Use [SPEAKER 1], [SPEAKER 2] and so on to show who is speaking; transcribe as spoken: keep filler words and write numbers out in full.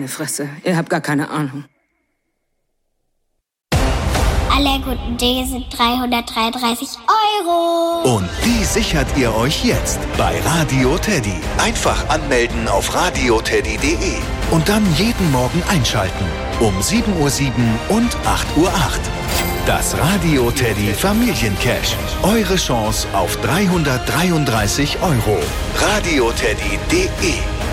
[SPEAKER 1] Meine Fresse, ihr habt gar keine Ahnung.
[SPEAKER 2] Alle guten Dinge sind dreihundertdreiunddreißig Euro.
[SPEAKER 3] Und die sichert ihr euch jetzt bei Radio Teddy. Einfach anmelden auf radioteddy punkt de und dann jeden Morgen einschalten. Um sieben Uhr sieben und acht Uhr acht. Das Radio Teddy Familiencash. Eure Chance auf dreihundertdreiunddreißig Euro. radioteddy punkt de